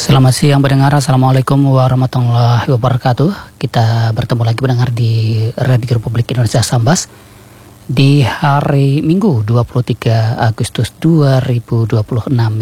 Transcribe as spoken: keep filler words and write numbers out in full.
Selamat siang pendengar, Assalamualaikum warahmatullahi wabarakatuh. Kita bertemu lagi pendengar di Radio Republik Indonesia Sambas di hari Minggu dua puluh tiga Agustus dua ribu dua puluh enam